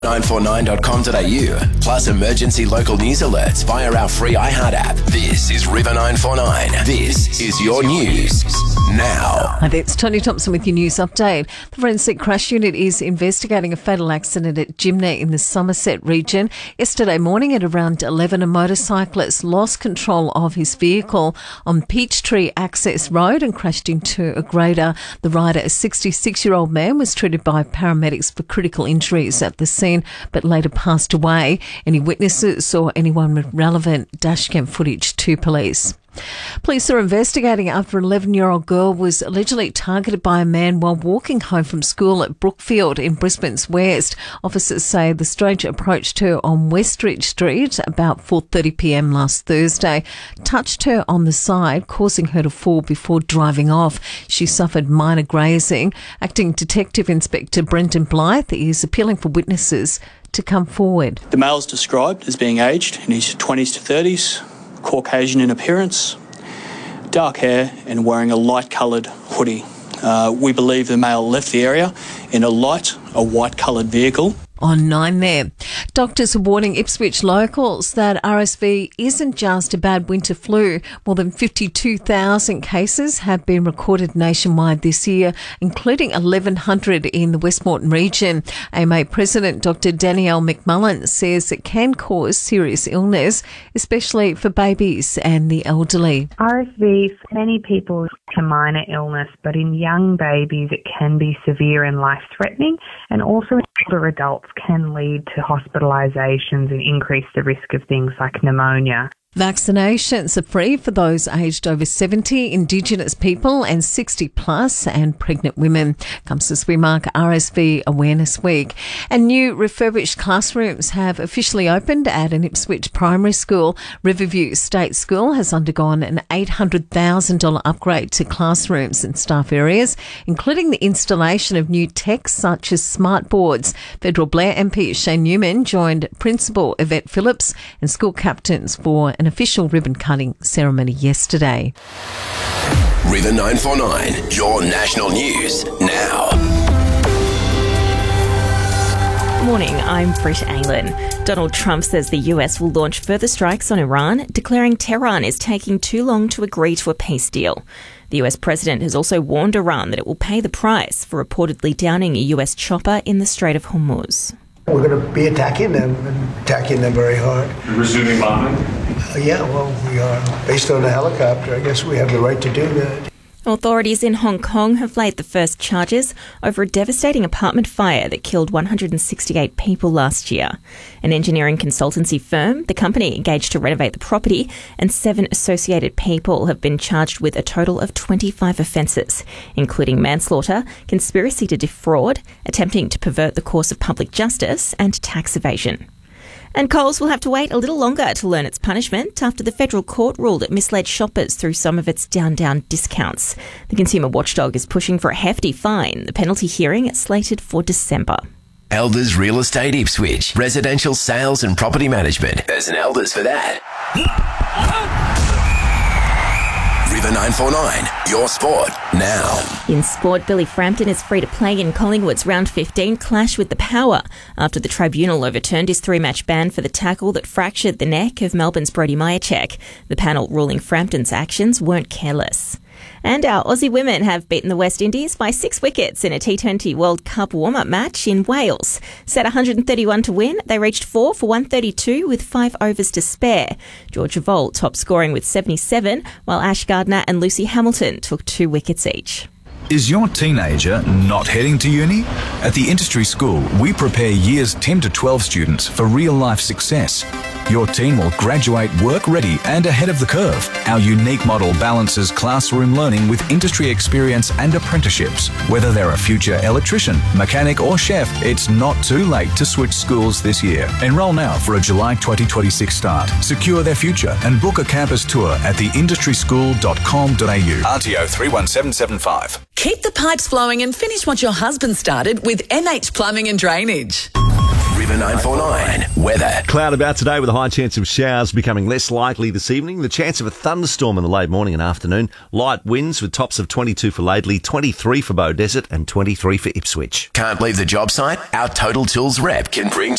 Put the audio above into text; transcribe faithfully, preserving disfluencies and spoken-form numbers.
nine four nine dot com dot a u, plus emergency local news alerts via our free iHeart app. This is River nine four nine. This is your news now. Hi, it's Tony Thompson with your news update. The Forensic Crash Unit is investigating a fatal accident at Jimna in the Somerset region. Yesterday morning at around eleven, a motorcyclist lost control of his vehicle on Peachtree Access Road and crashed into a grader. The rider, a sixty-six-year-old man, was treated by paramedics for critical injuries at the scene, but later passed away. Any witnesses or anyone with relevant dashcam footage to police. Police are investigating after an eleven-year-old girl was allegedly targeted by a man while walking home from school at Brookfield in Brisbane's West. Officers say the stranger approached her on Westridge Street about four thirty p m last Thursday, touched her on the side, causing her to fall before driving off. She suffered minor grazing. Acting Detective Inspector Brendan Blythe is appealing for witnesses to come forward. The male is described as being aged in his twenties to thirties, Caucasian in appearance, dark hair and wearing a light-coloured hoodie. Uh, we believe the male left the area in a light, a white-coloured vehicle. On nine there. Doctors are warning Ipswich locals that R S V isn't just a bad winter flu. More than fifty-two thousand cases have been recorded nationwide this year, including eleven hundred in the Westmoreton region. A M A President Doctor Danielle McMullen says it can cause serious illness, especially for babies and the elderly. R S V, for many people, is a minor illness, but in young babies it can be severe and life-threatening, and also in older adults can lead to hospitalisations and increase the risk of things like pneumonia. Vaccinations are free for those aged over seventy, Indigenous people and sixty plus, and pregnant women. Comes as we mark R S V Awareness Week. And new refurbished classrooms have officially opened at an Ipswich primary school. Riverview State School has undergone an eight hundred thousand dollars upgrade to classrooms and staff areas, including the installation of new tech such as smart boards. Federal Blair M P Shane Newman joined Principal Yvette Phillips and school captains for an official ribbon-cutting ceremony yesterday. River nine four nine, your national news now. Morning, I'm Britt Aylan. Donald Trump says the U S will launch further strikes on Iran, declaring Tehran is taking too long to agree to a peace deal. The U S president has also warned Iran that it will pay the price for reportedly downing a U S chopper in the Strait of Hormuz. We're going to be attacking them, and attacking them very hard. You're resuming bombing? Uh, yeah, well, we are. Based on the helicopter, I guess we have the right to do that. Authorities in Hong Kong have laid the first charges over a devastating apartment fire that killed one hundred sixty-eight people last year. An engineering consultancy firm, the company engaged to renovate the property, and seven associated people have been charged with a total of twenty-five offences, including manslaughter, conspiracy to defraud, attempting to pervert the course of public justice, and tax evasion. And Coles will have to wait a little longer to learn its punishment after the federal court ruled it misled shoppers through some of its down-down discounts. The consumer watchdog is pushing for a hefty fine. The penalty hearing is slated for December. Elders Real Estate Ipswich, residential sales and property management. There's an Elders for that. River nine four nine, your sport now. In sport, Billy Frampton is free to play in Collingwood's round fifteen clash with the Power after the tribunal overturned his three-match ban for the tackle that fractured the neck of Melbourne's Brody Myercheck. The panel ruling Frampton's actions weren't careless. And our Aussie women have beaten the West Indies by six wickets in a T twenty World Cup warm-up match in Wales. Set one hundred thirty-one to win, they reached four for one thirty-two with five overs to spare. Georgia Volt top scoring with seventy-seven, while Ash Gardner and Lucy Hamilton took two wickets each. Is your teenager not heading to uni? At the Industry School, we prepare years ten to twelve students for real-life success. Your teen will graduate work-ready and ahead of the curve. Our unique model balances classroom learning with industry experience and apprenticeships. Whether they're a future electrician, mechanic or chef, it's not too late to switch schools this year. Enrol now for a July twenty twenty-six start. Secure their future and book a campus tour at the industry school dot com dot a u. R T O three one seven seven five. Keep the pipes flowing and finish what your husband started with M H Plumbing and Drainage. River River nine four nine. Weather. Cloud about today with a high chance of showers becoming less likely this evening. The chance of a thunderstorm in the late morning and afternoon. Light winds with tops of twenty-two for Laidley, twenty-three for Bow Desert and twenty-three for Ipswich. Can't leave the job site? Our Total Tools rep can bring